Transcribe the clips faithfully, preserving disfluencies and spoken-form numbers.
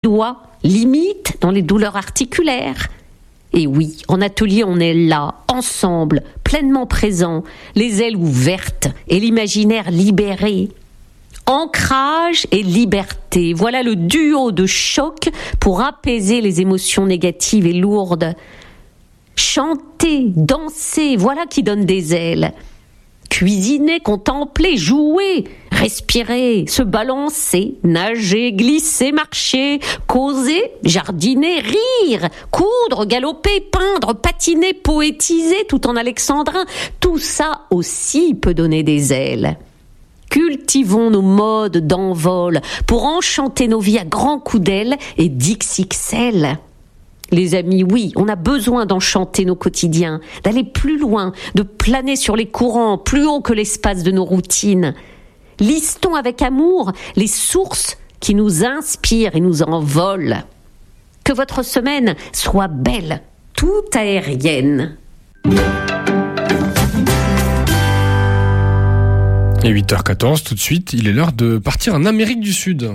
doigts, limite dans les douleurs articulaires. Et oui, en atelier, on est là, ensemble, pleinement présents, les ailes ouvertes et l'imaginaire libéré. Ancrage et liberté, voilà le duo de choc pour apaiser les émotions négatives et lourdes. Chanter, danser, voilà qui donne des ailes. Cuisiner, contempler, jouer, respirer, se balancer, nager, glisser, marcher, causer, jardiner, rire, coudre, galoper, peindre, patiner, poétiser tout en alexandrin, tout ça aussi peut donner des ailes. Cultivons nos modes d'envol pour enchanter nos vies à grands coups d'ailes et d'X X L. Les amis, oui, on a besoin d'enchanter nos quotidiens, d'aller plus loin, de planer sur les courants, plus haut que l'espace de nos routines. Listons avec amour les sources qui nous inspirent et nous envolent. Que votre semaine soit belle, tout aérienne. Et huit heures quatorze, tout de suite, il est l'heure de partir en Amérique du Sud.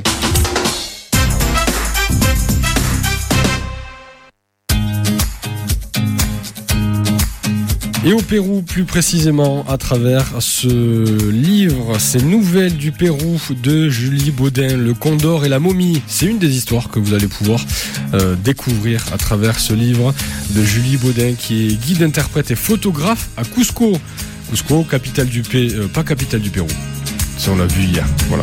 Et au Pérou, plus précisément, à travers ce livre, ces nouvelles du Pérou de Julie Baudin, Le Condor et la momie. C'est une des histoires que vous allez pouvoir euh, découvrir à travers ce livre de Julie Baudin, qui est guide, interprète et photographe à Cusco. Cusco, capitale du P... Euh, pas capitale du Pérou. Ça, on l'a vu hier. Voilà.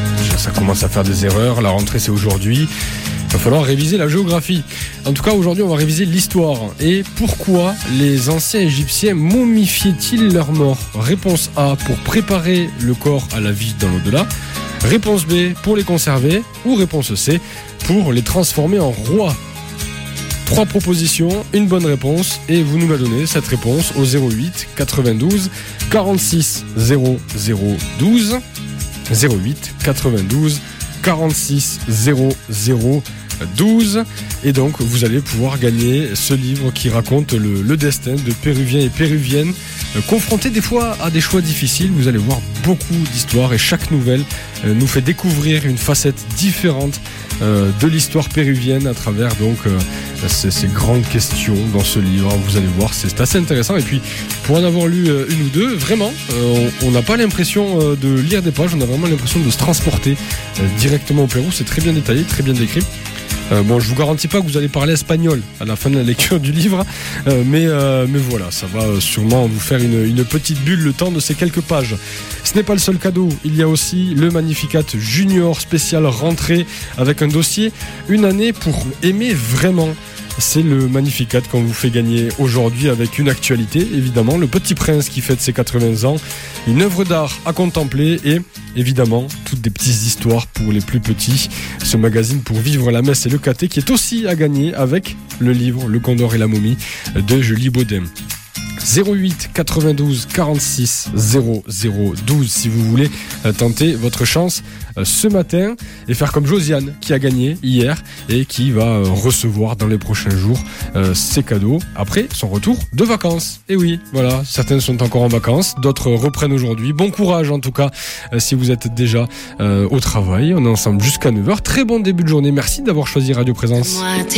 Ça commence à faire des erreurs. La rentrée, c'est aujourd'hui. Il va falloir réviser la géographie. En tout cas, aujourd'hui, on va réviser l'histoire. Et pourquoi les anciens Égyptiens momifiaient-ils leurs morts ? Réponse A, pour préparer le corps à la vie dans l'au-delà. Réponse B, pour les conserver. Ou réponse C, pour les transformer en rois. Trois propositions, une bonne réponse. Et vous nous la donnez, cette réponse, au zéro huit quatre-vingt-douze quarante-six zéro zéro douze. zéro huit quatre-vingt-douze quarante-six zéro zéro douze. Et donc vous allez pouvoir gagner ce livre qui raconte le, le destin de Péruviens et Péruviennes euh, confrontés des fois à des choix difficiles. Vous allez voir beaucoup d'histoires et chaque nouvelle euh, nous fait découvrir une facette différente euh, de l'histoire péruvienne à travers donc euh, ces, ces grandes questions dans ce livre. Vous allez voir, c'est, c'est assez intéressant. Et puis pour en avoir lu euh, une ou deux, vraiment euh, on n'a pas l'impression euh, de lire des pages, on a vraiment l'impression de se transporter euh, directement au Pérou. C'est très bien détaillé, très bien décrit. Euh, bon, je vous garantis pas que vous allez parler espagnol à la fin de la lecture du livre, euh, mais, euh, mais voilà, ça va sûrement vous faire une, une petite bulle le temps de ces quelques pages. Ce n'est pas le seul cadeau, il y a aussi le Magnificat Junior spécial rentrée avec un dossier Une année pour aimer vraiment. C'est le Magnificat qu'on vous fait gagner aujourd'hui avec une actualité, évidemment, Le Petit Prince qui fête ses quatre-vingts ans, une œuvre d'art à contempler et évidemment toutes des petites histoires pour les plus petits. Ce magazine pour vivre la messe et le caté qui est aussi à gagner avec le livre Le Condor et la momie de Julie Baudin. zéro huit quatre-vingt-douze quarante-six zéro zéro douze si vous voulez tenter votre chance ce matin et faire comme Josiane qui a gagné hier et qui va recevoir dans les prochains jours ses cadeaux après son retour de vacances. Et oui, voilà, certaines sont encore en vacances, d'autres reprennent aujourd'hui. Bon courage en tout cas si vous êtes déjà au travail. On est ensemble jusqu'à neuf heures. Très bon début de journée. Merci d'avoir choisi Radio Présence.